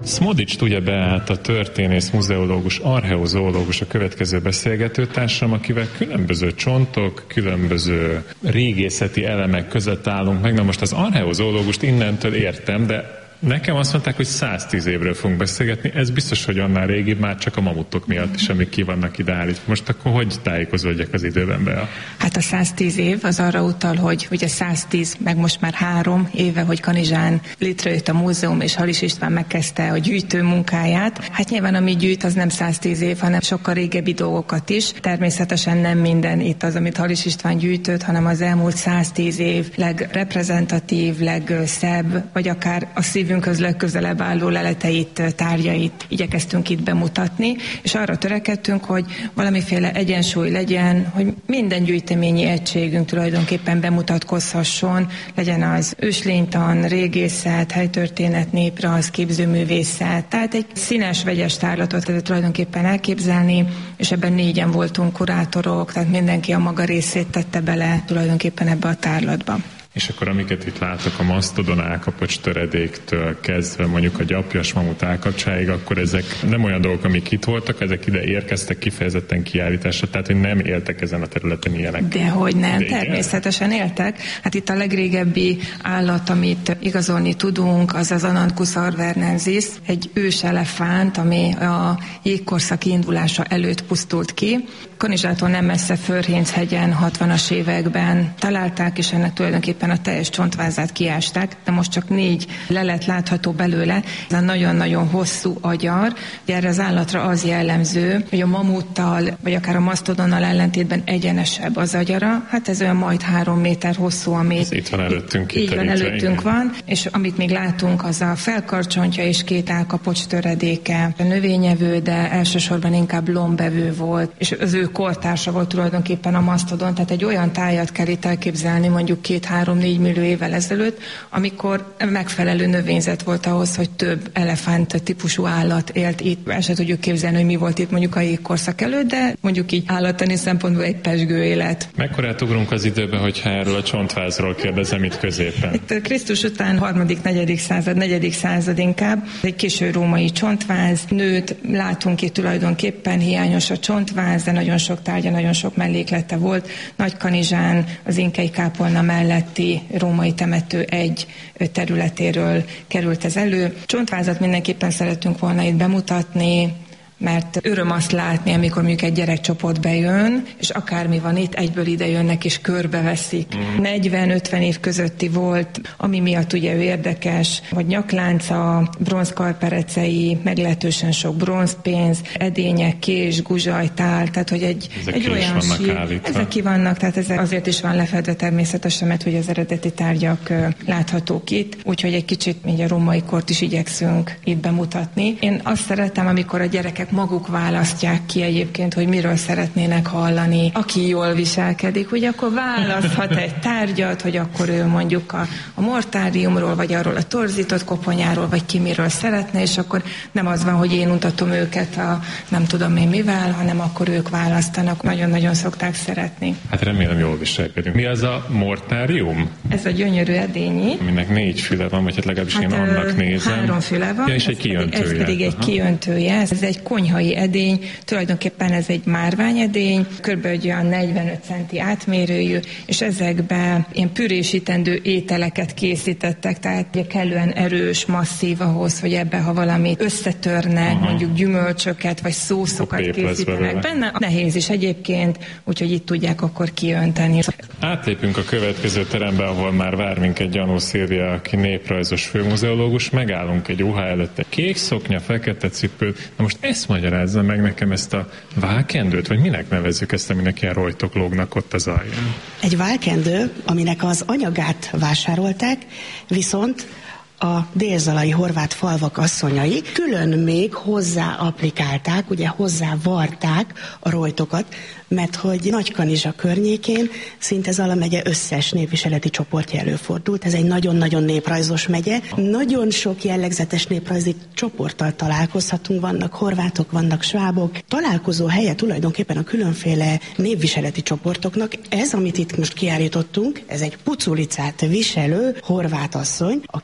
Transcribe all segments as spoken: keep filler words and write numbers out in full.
Smodics tudja beállt a történész, muzeológus, archeozoológus a következő beszélgetőtársam, akivel különböző csontok, különböző régészeti elemek között állunk meg. Na most az archeozoológust innentől értem, de nekem azt mondták, hogy száztíz évről fogunk beszélgetni, ez biztos, hogy annál régibb, már csak a mamutok miatt is, amik ki vannak ide állítva. Most akkor hogy tájékozódjak az időben be? Hát a száztíz év az arra utal, hogy ugye száztíz, meg most már három éve, hogy Kanizsán létrejött a múzeum, és Halis István megkezdte a gyűjtő munkáját. Hát nyilván ami gyűjt, az nem száztíz év, hanem sokkal régebbi dolgokat is. Természetesen nem minden itt az, amit Halis István gyűjtött, hanem az elmúlt száztíz év legreprezentatív, legszebb, vagy akár a szív legközelebb álló leleteit, tárgyait igyekeztünk itt bemutatni, és arra törekedtünk, hogy valamiféle egyensúly legyen, hogy minden gyűjteményi egységünk tulajdonképpen bemutatkozhasson, legyen az őslénytan, régészet, helytörténet, néprajz, képzőművészet, tehát egy színes, vegyes tárlatot lehet tulajdonképpen elképzelni, és ebben négyen voltunk kurátorok, tehát mindenki a maga részét tette bele tulajdonképpen ebbe a tárlatba. És akkor amiket itt látok a masztodon állkapocs töredéktől kezdve mondjuk a gyapjas mamut állkapcsáig, akkor ezek nem olyan dolgok, amik itt voltak, ezek ide érkeztek kifejezetten kiállításra, tehát hogy nem éltek ezen a területen ilyenek. Dehogy nem, de természetesen éltek. Hát itt a legrégebbi állat, amit igazolni tudunk, az az Ananthus arvernensis, egy ős elefánt, ami a jégkorszak indulása előtt pusztult ki. Kanizsától nem messze Förhénchegyen hatvanas években találták, és ennek tulajdonképpen a teljes csontvázát kiásták, de most csak négy lelet látható belőle. Ez a nagyon-nagyon hosszú agyar. Ugye erre az állatra az jellemző, hogy a mamuttal, vagy akár a masztodonnal ellentétben egyenesebb az agyara. Hát ez olyan majd három méter hosszú, ami ez itt van előttünk. Így van, előttünk van, és amit még látunk, az a felkarcsontja és két állkapocs töredéke. A növényevő, de elsősorban inkább lombevő volt, és az ő kortársa volt tulajdonképpen a masztodon, tehát egy olyan tájat kell itt elképzelni mondjuk két-három-négy millió évvel ezelőtt, amikor megfelelő növényzet volt ahhoz, hogy több elefánt típusú állat élt itt. El sem tudjuk képzelni, hogy mi volt itt mondjuk a jégkorszak előtt, de mondjuk így állattani szempontból egy pezsgő élet. Mekkorát ugrunk az időbe, hogyha erről a csontvázról kérdezem itt középen? Itt Krisztus után harmadik, negyedik század, negyedik század inkább. Egy késő római csontváz, nőt látunk itt tulajdonképpen, hiányos a csontváz, de nagyon sok tárgya, nagyon sok melléklete volt. Nagykanizsán, az inkei kápolna melletti római temető egy területéről került ez elő. Csontvázat mindenképpen szeretünk volna itt bemutatni, mert öröm azt látni, amikor mondjuk egy gyerekcsoport bejön, és akármi van itt, egyből ide jönnek és körbeveszik. Mm. negyven-ötven év közötti volt, ami miatt ugye ő érdekes, vagy nyaklánca, bronzkarperecei, meglehetősen sok bronzpénz, edények, kés, guzsaj, tál, tehát hogy egy, egy olyan sír. Ezek ki vannak, tehát ez azért is van lefedve természetesen, mert hogy az eredeti tárgyak uh, láthatók itt, úgyhogy egy kicsit így a római kort is igyekszünk itt bemutatni. Én azt szeretem, amikor a gyerekek maguk választják ki egyébként, hogy miről szeretnének hallani. Aki jól viselkedik, hogy akkor választhat egy tárgyat, hogy akkor ő mondjuk a, a mortáriumról, vagy arról a torzított koponyáról, vagy ki miről szeretne, és akkor nem az van, hogy én mutatom őket a nem tudom én mivel, hanem akkor ők választanak. Nagyon-nagyon szokták szeretni. Hát remélem jól viselkedünk. Mi az a mortárium? Ez a gyönyörű edényi. Aminek négy füle van, vagy hát legalábbis hát én annak nézem. Három füle van. Ja, és egy kijöntője. Ez pedig egy kijöntője. Ez egy konyhai edény, tulajdonképpen ez egy márványedény, kb. Olyan negyvenöt centi átmérőjű, és ezekbe ilyen pürésítendő ételeket készítettek, tehát ugye kellően erős, masszív ahhoz, hogy ebbe, ha valamit összetörnek, uh-huh. mondjuk gyümölcsöket, vagy szószokat készítenek benne. Nehéz is egyébként, úgyhogy itt tudják akkor kiönteni. Átlépünk a következő terembe, ahol már vár minket Gyanó Szilvia, aki néprajzos főmuzeológus, megállunk egy ó há előtt, egy kék szoknya, fekete cipő. Na most ezt magyarázza meg nekem ezt a válkendőt, vagy minek nevezzük ezt, aminek ilyen rojtok lógnak ott az alján? Egy válkendő, aminek az anyagát vásárolták, viszont a délzalai horvát falvak asszonyai külön még hozzá applikálták, ugye hozzá varták a rojtokat, mert hogy Nagykanizsa környékén szinte Zala megye összes népviseleti csoportja előfordult. Ez egy nagyon-nagyon néprajzos megye. Nagyon sok jellegzetes néprajzi csoporttal találkozhatunk, vannak horvátok, vannak svábok. Találkozó helye tulajdonképpen a különféle népviseleti csoportoknak. Ez, amit itt most kiállítottunk, ez egy puculicát viselő horvát asszony, akinek nem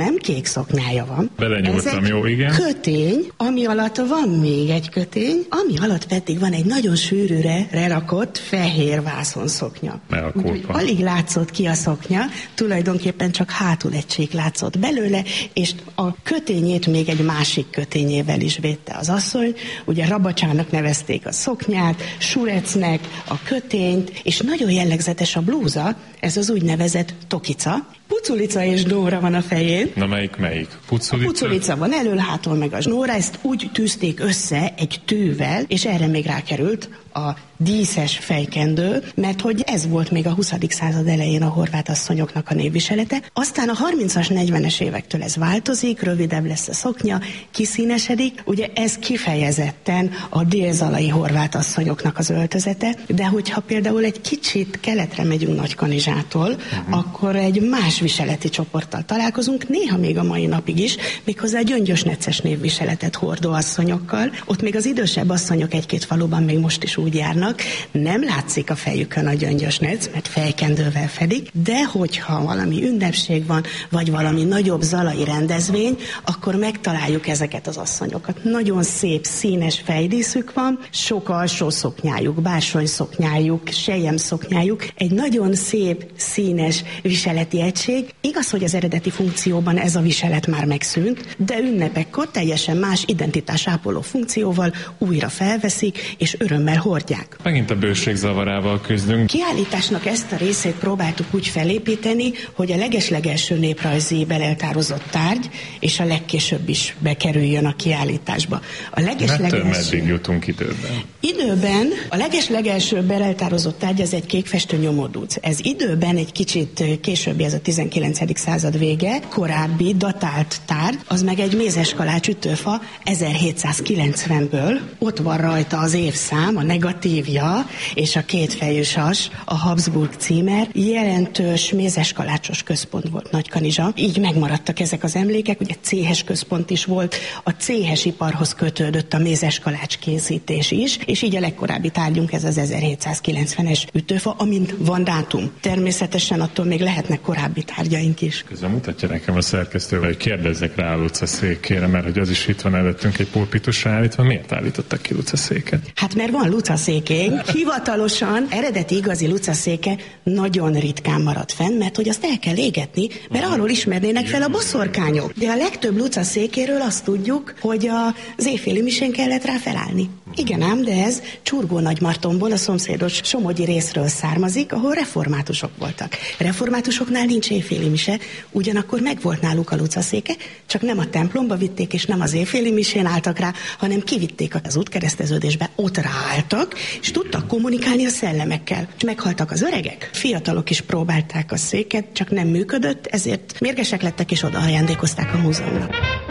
nem kék szoknyája van. Belenyúltam, jó, igen. Kötény, ami alatt van még egy kötény, ami alatt pedig van egy nagyon sűrűre lerakott fehér vászonszoknya. Úgyhogy alig látszott ki a szoknya, tulajdonképpen csak hátul egy csík látszott belőle, és a kötényét még egy másik kötényével is védte az asszony. Ugye rabacsának nevezték a szoknyát, surecnek a kötényt, és nagyon jellegzetes a blúza, ez az úgynevezett tokica. Puculica és Nóra van a fején. Na melyik melyik? Puculica? A puculica van elől, hátul meg a Nóra, ezt úgy tűzték össze egy tűvel, és erre még rákerült a díszes fejkendő, mert hogy ez volt még a huszadik század elején a horvát asszonyoknak a névviselete. Aztán a harmincas, negyvenes évektől ez változik, rövidebb lesz a szoknya, kiszínesedik. Ugye ez kifejezetten a délzalai horvát asszonyoknak az öltözete, de hogyha például egy kicsit keletre megyünk Nagykanizsától, uh-huh. akkor egy más viseleti csoporttal találkozunk, néha még a mai napig is, méghozzá gyöngyös necces névviseletet hordó asszonyokkal. Ott még az idősebb asszonyok egy-két faluban még most is úgy járnak, nem látszik a fejükön a gyöngyös nec, mert fejkendővel fedik, de hogyha valami ünnepség van, vagy valami nagyobb zalai rendezvény, akkor megtaláljuk ezeket az asszonyokat. Nagyon szép, színes fejdíszük van, sok alsó szoknyájuk, bársony szoknyájuk, selyem szoknyájuk, egy nagyon szép, színes viseleti egység. Igaz, hogy az eredeti funkcióban ez a viselet már megszűnt, de ünnepekkor teljesen más identitásápoló funkcióval újra felveszik, és örömmel hordják. Megint a bőség zavarával küzdünk. Kiállításnak ezt a részét próbáltuk úgy felépíteni, hogy a legeslegelső néprajzi beleltározott tárgy, és a legkésőbb is bekerüljön a kiállításba. A legeslegelső... meddig jutunk időben? Időben a legeslegelső beleltározott tárgy az egy kékfestő nyomódúc. Ez időben egy kicsit későbbi, ez a tizenkilencedik század vége, korábbi datált tárgy, az meg egy mézeskalács ütőfa ezerhétszázkilencvenből. Ott van rajta az évszám, a negatívja és a kétfejű sas, a Habsburg címer. Jelentős mézeskalácsos központ volt Nagykanizsa. Így megmaradtak ezek az emlékek, ugye céhes központ is volt, a céhes iparhoz kötődött a mézeskalács készítés is, és így a legkorábbi tárgyunk ez az ezerhétszázkilencvenes ütőfa, amint van dátum. Természetesen attól még lehetnek korábbi tárgyaink is. Közben mutatja nekem a szerkesztővel, hogy kérdezzek rá a Luca székére, mert hogy az is itt van előttünk egy pulpitusra állítva. Miért állítottak ki Luca széket? Hát mert van Luca székénk. Hivatalosan eredeti igazi Luca széke nagyon ritkán maradt fenn, mert hogy azt el kell égetni, mert arról ismernének fel a boszorkányok. De a legtöbb Luca székéről azt tudjuk, hogy az éjféli misén kellett rá felállni. Igen ám, de ez Csurgó Nagymartonból, a szomszédos somogyi részről származik, ahol reformátusok voltak. Reformátusoknál nincs éjféli mise, ugyanakkor megvolt náluk a Luca széke, csak nem a templomba vitték, és nem az éjféli misén álltak rá, hanem kivitték az útkereszteződésbe, ott ráálltak, és tudtak kommunikálni a szellemekkel. És meghaltak az öregek, fiatalok is próbálták a széket, csak nem működött, ezért mérgesek lettek, és oda ajándékozták a múzeumnak.